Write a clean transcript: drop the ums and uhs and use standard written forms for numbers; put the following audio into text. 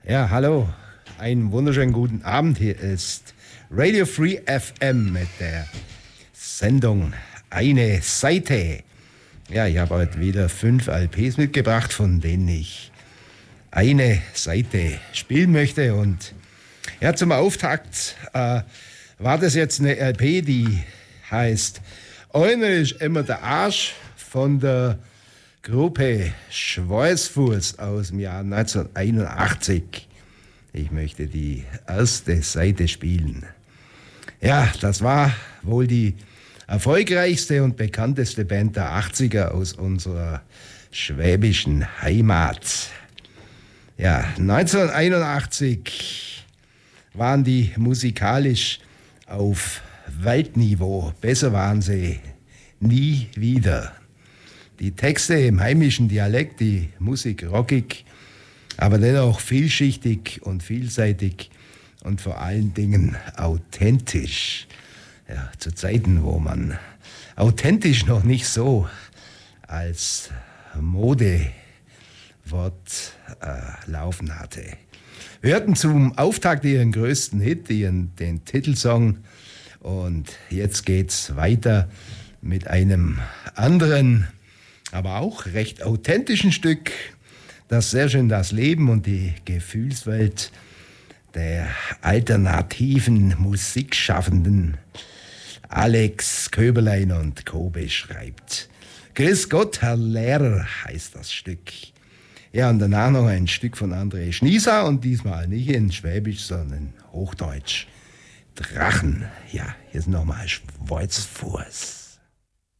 Ja, hallo. Einen wunderschönen guten Abend. Hier ist Radio Free FM mit der Sendung Eine Seite. Ja, ich habe heute wieder 5 LPs mitgebracht, von denen ich eine Seite spielen möchte. Und ja, zum Auftakt war das jetzt eine LP, die heißt Einer ist immer der Arsch von der Gruppe Schweißfuß aus dem Jahr 1981. Ich möchte die erste Seite spielen. Ja, das war wohl die erfolgreichste und bekannteste Band der 80er aus unserer schwäbischen Heimat. Ja, 1981 waren die musikalisch auf Weltniveau. Besser waren sie nie wieder. Die Texte im heimischen Dialekt, die Musik rockig, aber dennoch vielschichtig und vielseitig und vor allen Dingen authentisch. Ja, zu Zeiten, wo man authentisch noch nicht so als Modewort laufen hatte. Wir hörten zum Auftakt ihren größten Hit, den Titelsong, und jetzt geht's weiter mit einem anderen, aber auch recht authentischen Stück, das sehr schön das Leben und die Gefühlswelt der alternativen Musikschaffenden Alex Köberlein und Co. beschreibt. Grüß Gott, Herr Lehrer, heißt das Stück. Ja, und danach noch ein Stück von André Schnieser, und diesmal nicht in Schwäbisch, sondern in Hochdeutsch. Drachen. Ja, hier ist nochmal Schweizfuß.